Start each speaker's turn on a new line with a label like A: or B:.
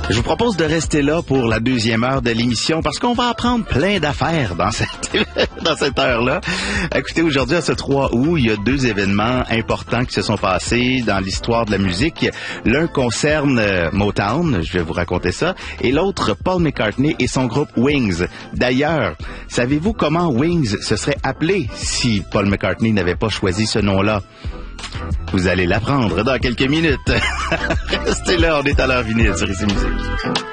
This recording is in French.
A: Je vous propose de rester là pour la deuxième heure de l'émission parce qu'on va apprendre plein d'affaires dans cette heure-là. Écoutez, aujourd'hui, à ce 3 août, il y a deux événements importants qui se sont passés dans l'histoire de la musique. L'un concerne Motown, je vais vous raconter ça, et l'autre, Paul McCartney et son groupe Wings. D'ailleurs, savez-vous comment Wings se serait appelé si Paul McCartney n'avait pas choisi ce nom-là? Vous allez l'apprendre dans quelques minutes. Restez là, on est à l'heure vinyle sur ici Musique.